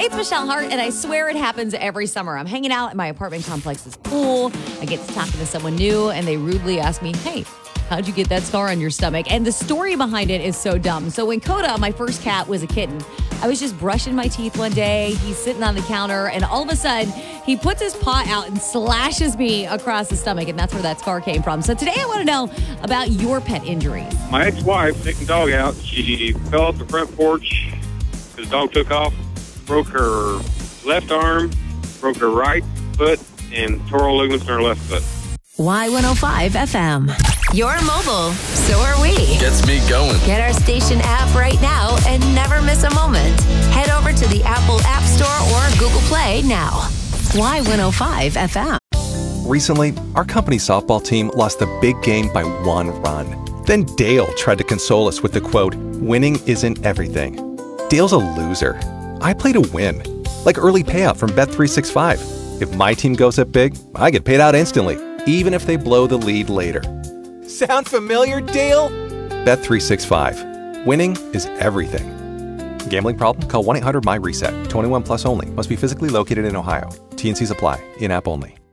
It's Michelle Hart, and I swear it happens every summer. I'm hanging out at my apartment complex's pool. I get to talking to someone new, and they rudely ask me, hey, how'd you get that scar on your stomach? And the story behind it is so dumb. So when Coda, my first cat, was a kitten, I was just brushing my teeth one day. He's sitting on the counter, and all of a sudden, he puts his paw out and slashes me across the stomach, and that's where that scar came from. So today I want to know about your pet injuries. My ex-wife, taking the dog out, she fell off the front porch. The dog took off, broke her left arm, broke her right foot, and tore all ligaments in her left foot. Y105 FM. You're mobile, so are we. Gets me going. Get our station app right now and never miss a moment. Head over to the Apple App Store or Google Play now. Y105 FM. Recently, our company softball team lost the big game by 1 run. Then Dale tried to console us with the quote, "Winning isn't everything." Dale's a loser. I play to win. Like early payout from Bet365. If my team goes up big, I get paid out instantly, even if they blow the lead later. Sound familiar, Dale? Bet365. Winning is everything. Gambling problem? Call 1-800-MY-RESET. 21 plus only. Must be physically located in Ohio. T&Cs apply. In-app only.